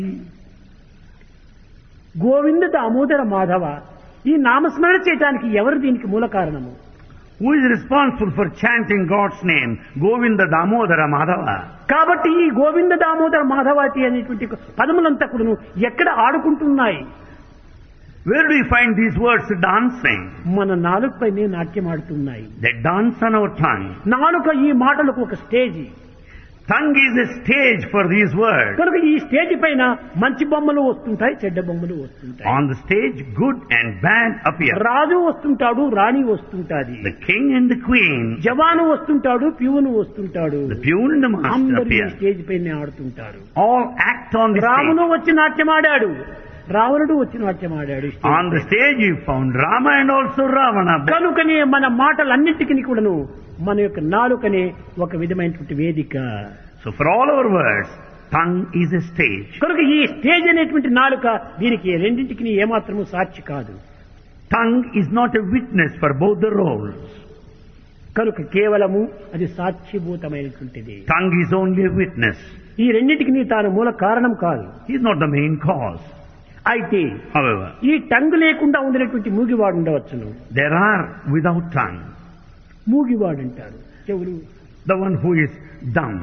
గోవింద దామోదర మాధవ ఈ నామస్మరణ చేయడానికి ఎవరు దీనికి మూల కారణము? Who is responsible for chanting God's name? Govinda Damodara Madhava. కాబట్టి ఈ గోవింద దామోదర మాధవాటి అనేటువంటి పదములంతా కూడాను ఎక్కడ ఆడుకుంటున్నాయి? Where do we find these words dancing? మన నాలుకపైనే నాట్యం ఆడుతున్నాయి. They dance on our tongue. నాలుక ఈ మాటలకు ఒక stage. Tongue is a stage for these words. కనుక ఈ స్టేజ్ పైన మంచి బొమ్మలు వస్తుంటాయి, చెడ్డ బొమ్మలు వస్తుంటాయి. On the stage, good and bad appear. రాజు వస్తుంటాడు, రాణి వస్తుంటాది. The king and the queen. జవాను వస్తుంటాడు, ప్యూను వస్తుంటాడు. The peon and the master అందరూ ఈ appear. స్టేజ్ పైన ఆడుతుంటారు. All act on the రామును stage. వచ్చి నాట్యం ఆడాడు, రావణుడు వచ్చి నాట్యం ఆడాడు. On the stage you found Rama and also Ravana. కనుకనే మన మాటలన్నింటికి కూడాను మన యొక్క నాలుకనే ఒక విధమైనటువంటి వేదిక. So for all our words, tongue is a stage. కనుక ఈ స్టేజ్ అనేటువంటి నాలుక దీనికి రెండింటికి ఏమాత్రము సాక్షి కాదు. Tongue is not a witness for both the roles. కనుక కేవలము అది సాక్షిభూతమైనటువంటిది. Tongue is only a witness. ఈ రెండింటికి తాను మూల కారణం కాదు. He is not the main cause. అయితే However, ఈ టంగ్ లేకుండా ఉండినటువంటి మూగివాడు ఉండవచ్చును. there are without tongue. మూగివాడు అంటారు చెవులు. The one who is dumb.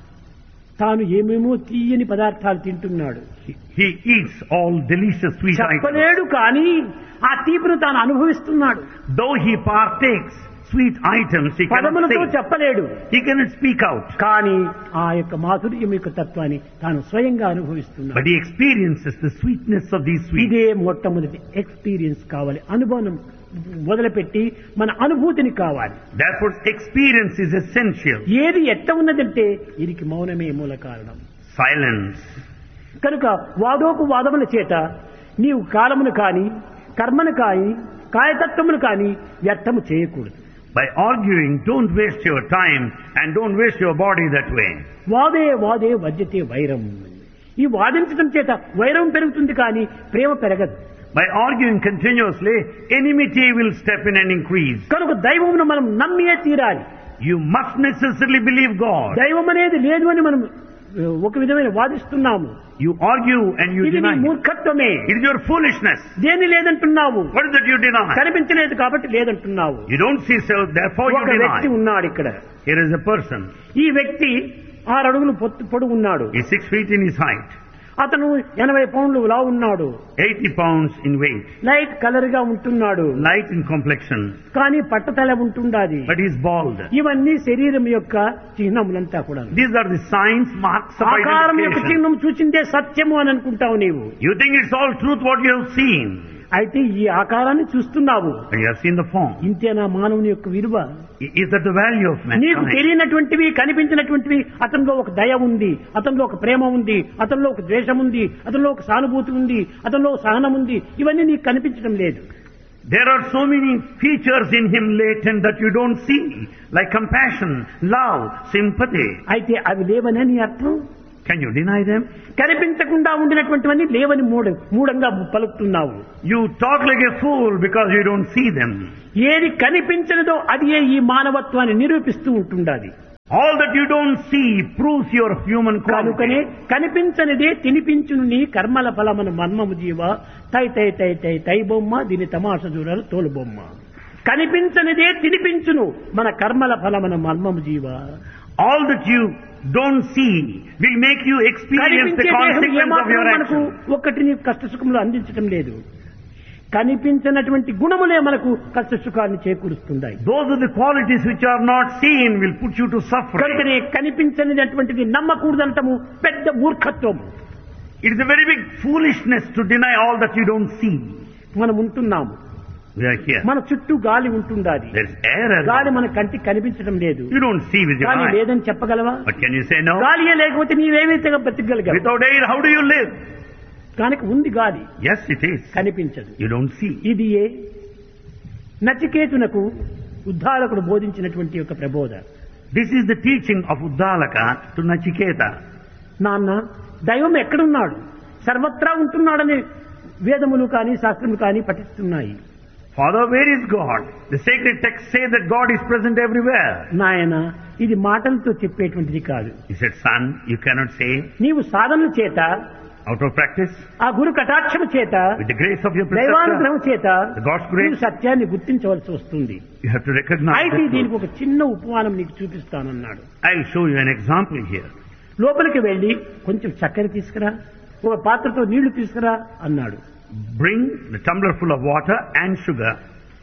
తాను ఏమేమో తీయని పదార్థాలు తింటున్నాడు. He eats all delicious sweet items. చెప్పలేడు కానీ ఆ తీపును తాను అనుభవిస్తున్నాడు. Though he partakes sweet items, he cannot పదములతో say. చెప్పలేడు He cannot speak out. కానీ ఆ యొక్క మాధుర్యం యొక్క తత్వాన్ని తాను స్వయంగా అనుభవిస్తున్నాడు. But he experiences the sweetness of these sweets. ఇదే మొట్టమొదటి ఎక్స్పీరియన్స్ కావాలి. అనుభవం మొదలుపెట్టి మన అనుభూతిని కావాలి. Therefore, experience is essential. ఏది ఎట్ట ఉన్నదంటే దీనికి మౌనమే మూల కారణం. Silence. కనుక వాదోపు వాదముల చేత నీవు కాలమును కాని కర్మను కాని కాయతత్వమును కాని వ్యర్థము చేయకూడదు. By arguing, don't waste your time and don't waste your body that way. వాదే వాదే వజ్యతే వైరం. ఈ వాదించడం చేత వైరం పెరుగుతుంది కానీ ప్రేమ పెరగదు. By arguing continuously, enmity will step in and increase. కనుక దైవమును మనం నమ్మియే తీరాలి. You must necessarily believe God. దైవం అనేది లేదు అని మనం ఒక విధమైన వాదిస్తున్నాము. You argue and you ఇది నీ deny. మూర్ఖత్వమే. It is your foolishness. దేన్ని లేదంటున్నావు? What is that you deny? కనిపించలేదు కాబట్టి లేదంటున్నావు. You don't see self, therefore you ఒక వ్యక్తి deny. ఉన్నాడు ఇక్కడ. Here is a person. ఈ వ్యక్తి 6 అడుగులు పొడుగు ఉన్నాడు. He is 6 feet in his height. అతను 80 పౌండ్లు లావు ఉన్నాడు. 80 pounds in weight. Light colour గా ఉంటున్నాడు. Light in complexion. కానీ పట్టతల ఉంటుండాది. But he is bald. ఇవన్నీ శరీరం యొక్క చిహ్నములంతా కూడా. These are the signs, marks of ఆకారం యొక్క identification. చిహ్నం చూసిందే సత్యము అని అనుకుంటావు నీవు. You think it's all truth what you have seen. అయితే ఈ ఆకారాన్ని చూస్తున్నావు. And you have seen the form. ఇంతేనా మానవుని యొక్క విలువ? Is that the value of నీకు mankind? తెలియనటువంటివి కనిపించినటువంటివి అతనిలో ఒక దయ ఉంది, అతనిలో ఒక ప్రేమ ఉంది, అతనిలో ఒక ద్వేషం ఉంది, అతనిలో ఒక సానుభూతి ఉంది, అతనిలో సహనం ఉంది. ఇవన్నీ నీకు కనిపించడం లేదు. There are so many features in him latent that you don't see, like compassion, love, sympathy. అయితే అవి లేవనే నీ అర్థం. Can you deny them? కనిపించకుండా ఉండినటువంటివన్నీ లేవని మూఢంగా పలుకుతున్నావు. You talk like a fool because you don't see them. ఏది కనిపించలేదో అది ఈ మానవత్వాన్ని నిరూపిస్తూ ఉంటుండాలి. All that you don't see proves your human కనుకనే quality. కనిపించనిదే తినిపించును నీ కర్మల ఫలమన మర్మము జీవ తై తై తై తై తై బొమ్మ దీని తమాష చూడాలి తోలు బొమ్మ. కనిపించనిదే తినిపించును మన కర్మల ఫలమన మర్మము జీవ. All that you don't see will make you experience the కనిపించే దేహం consequence of ఏమాత్రం your మనకు action. ఒక్కటిని కష్ట సుఖములు అందించడం లేదు. కనిపించినటువంటి గుణములే మనకు కష్ట సుఖాన్ని చేకూరుస్తున్నాయి. Those are the qualities which are not seen will put you to suffering. కనుకనే కనిపించనిటువంటిది నమ్మకూడదంటము పెద్ద మూర్ఖత్వము. It is a very big foolishness to deny all that you don't see. మనం ఉంటున్నాము. We are here. మన చుట్టూ గాలి ఉంటుండాలి. There is air around. గాలి మన కంటికి కనిపించడం లేదు. You don't see with your కానీ eyes. లేదని చెప్పగలవా? But can you say no? గాలియే లేకపోతే నీవేమైతే బ్రతికగలిగావు? Without air, how do you live? కనుక ఉంది గాలి, Yes, it is. కనిపించదు. You don't see. ఇది నచికేతునకు ఉద్ధాలకుడు బోధించినటువంటి ఒక ప్రబోధ. This is the teaching of Uddalaka to Nachiketa. నాన్న దైవం ఎక్కడున్నాడు? సర్వత్రా ఉంటున్నాడని వేదములు కానీ శాస్త్రములు కానీ పఠిస్తున్నాయి. Father, where is God? The sacred texts say that God is present everywhere. నాయన ఇది మాటలతో చెప్పేటువంటిది కాదు. He said, son, you cannot say. నీవు సాధనల చేత Out of practice, ఆ గురు కటాక్షము చేత, with the grace of your preceptor, దైవానుగ్రహం చేత the God's నువ్వు grace, సత్యాన్ని గుర్తించవలసి వస్తుంది. you have to recognize అయితే the truth. దీనికి ఒక చిన్న ఉపమానం నీకు చూపిస్తానన్నాడు. I'll show you an example here. లోపలికి వెళ్లి కొంచెం చక్కెర తీసుకురా, ఒక పాత్రతో నీళ్లు తీసుకురా అన్నాడు. Bring the tumbler full of water and sugar.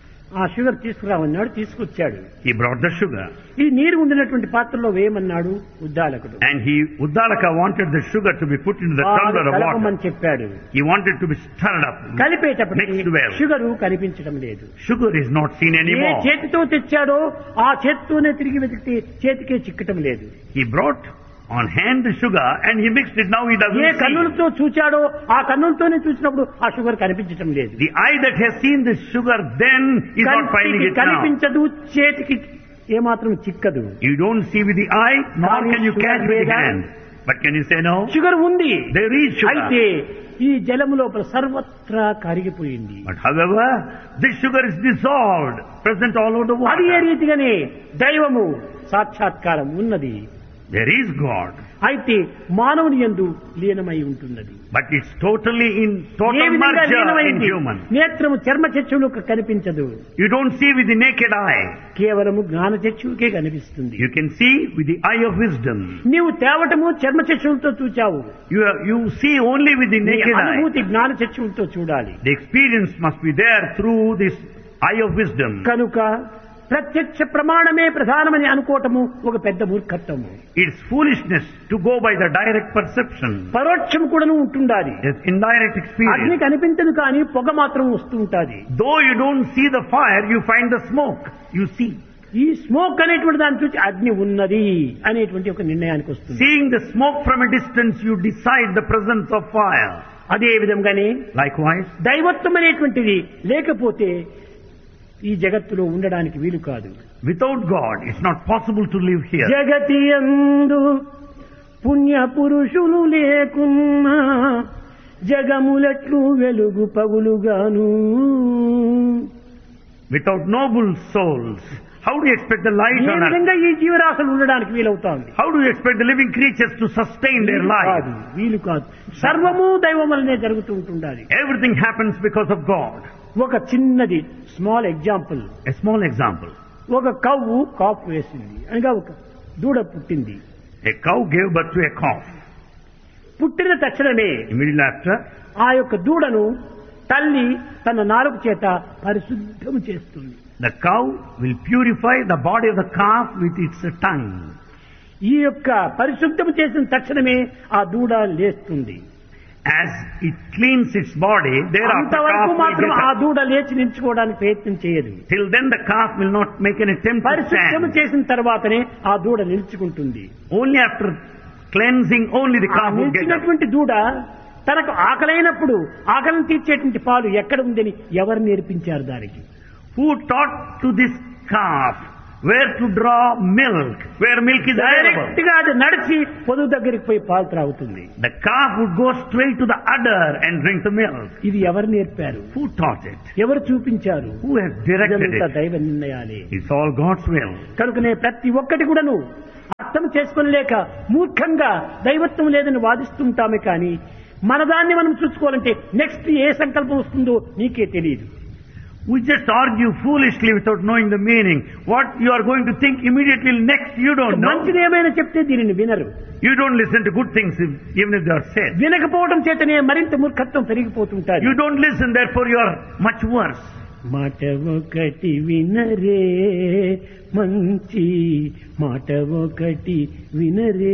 ఆ షుగర్ తీసుకురామన్నాడు, తీసుకొచ్చాడు. He brought the sugar. ఈ నీరు ఉండినటువంటి పాత్రలో వేయమన్నాడు ఉద్దాలకుడు. And Uddalaka wanted the sugar to be put into the tumbler of water. కలపమని చెప్పాడు. He wanted to be stirred up. కలిపేటప్పటికి Mixed well. Sugar కనిపించడం లేదు. Sugar is not seen A anymore. చేతితో తెచ్చాడో ఆ చేతితోనే తిరిగి వెతికితే చేతికే చిక్కటం లేదు. He brought on hand the sugar and he mixed it. Now he doesn't A see. కన్నులతో చూచాడో ఆ కన్నులతోనే చూసినప్పుడు ఆ షుగర్ కనిపించటం లేదు. The eye that has seen the sugar then is not finding కంటికి it now. కనిపించదు, చేతికి ఏమాత్రం చిక్కదు. You don't see with the eye, nor can you catch with the hand. But can you say no? Sugar ఉంది. There is అయితే sugar. ఈ జలము లోపల సర్వత్రా కరిగిపోయింది. But however, this sugar is dissolved, present all over the అది ఏ water. రీతిగానే దైవము సాక్షాత్కారం ఉన్నది. There is God. అయితే మానవుని యందు లీనమై ఉంటున్నది. But it's totally in A total విధంగా merger in లీనమైంది? human. నేత్రము చర్మ చక్షువులకు కనిపించదు, You don't see with the naked eye. కేవలము జ్ఞాన చక్షువుకే కనిపిస్తుంది. You can see with the eye of wisdom. నీవు తేవటము చర్మ చక్షువులతో చూచావు, You see only with the నీ naked eye. అనుభూతి జ్ఞాన చక్షువులతో చూడాలి. The experience must be there through this eye of wisdom. కనుక ప్రత్యక్ష ప్రమాణమే ప్రధానమని అనుకోవటము ఒక పెద్ద మూర్ఖత్వము. It's foolishness to go by the direct perception. పరోక్షం కూడాను ఉంటుండాలి. It's indirect అగ్ని experience. కనిపించదు కానీ పొగ మాత్రం వస్తూ ఉంటుంది. Though you don't see the fire, you find the smoke. You see. ఈ స్మోక్ అనేటువంటి దాన్ని చూసి అగ్ని ఉన్నది అనేటువంటి ఒక నిర్ణయానికి వస్తుంది. Seeing the smoke from a distance, you decide the presence of fire. అదే విధంగానే Likewise, దైవత్వం అనేటువంటిది లేకపోతే ఈ జగత్తులో ఉండడానికి వీలు కాదు. without God, it's not possible to live here. జగతి యందు పుణ్య పురుషులు లేకున్నా జగములట్లు వెలుగు పగులుగాను. Without noble souls, how do you expect the light A on earth? విధంగా ఈ జీవరాశులు ఉండడానికి వీలవుతోంది? How do you expect the living creatures to sustain their life? వీలు కాదు. సర్వము దైవం వల్లనే జరుగుతూ ఉంటుండాలి. Everything happens because of God. ఒక చిన్నది small example. A small example. ఒక కవ్వు కాపు వేసింది, అనగా ఒక దూడ పుట్టింది. A cow gave birth to a calf. పుట్టిన తక్షణమే Immediately after, ఆ యొక్క దూడను తల్లి తన నాలుక చేత పరిశుద్ధం చేస్తుంది. the cow will purify the body of the calf with its tongue. ఈ యొక్క పరిశుద్ధం చేసిన తక్షణమే ఆ దూడ లేస్తుంది. As it cleans its body, thereafter అంతవరకు calf will మాత్రం get ఆ up. దూడ లేచి నిల్చుకోవడానికి ప్రయత్నం చేయదు. Till then the calf will not make an attempt to పరిశుద్ధం stand. చేసిన తర్వాతనే ఆ దూడ నిల్చుకుంటుంది. Only after cleansing, only the ఆ calf will get up. నిలిచినటువంటి దూడ తనకు ఆకలైనప్పుడు ఆకలిని తీర్చేటువంటి పాలు ఎక్కడ ఉందని ఎవరు నేర్పించారు దానికి? Who taught to this calf where to draw milk, where milk is direct available? గా అది నడిచి పొదుగు దగ్గరికి పోయి పాలు త్రాగుతుంది. The calf would go straight to the udder and drink the milk. ఇది ఎవరు నేర్పారు? Who taught it? ఎవరు చూపించారు? Who has directed ఇదంతా it? దైవ నిర్ణయాలే. It's all God's will. కనుకనే ప్రతి ఒక్కటి కూడాను అర్థం చేసుకోలేక మూర్ఖంగా దైవత్వం లేదని వాదిస్తుంటామే కానీ మనదాన్ని మనం చూసుకోవాలంటే నెక్స్ట్ ఏ సంకల్పం వస్తుందో నీకే తెలియదు. We just argue foolishly without knowing the meaning. What you are going to think immediately next, you don't know. మంచిది ఏమైనా చెప్తే దీనిని వినరు. You don't listen to good things even if they are said. వినకపోవడం చేతనే మరింత మూర్ఖత్వం పెరిగిపోతుంటారు. You don't listen, therefore you are much worse. మాట ఒకటి వినరే మంచి మాట ఒకటి వినరే.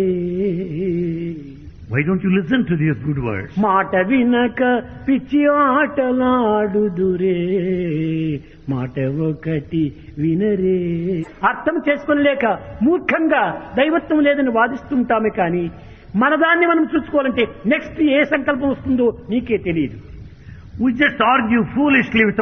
Why don't you listen to these good words? మాట వినక పిచ్చి ఆటలాడుదురే మాట ఒకటి వినరే. అర్థం చేసుకోలేక మూర్ఖంగా దైవత్వం లేదని వాదిస్తుంటామే కానీ మనదాన్ని మనం చూసుకోవాలంటే నెక్స్ట్ ఏ సంకల్పం వస్తుందో నీకే తెలియదు. We just argue foolishly without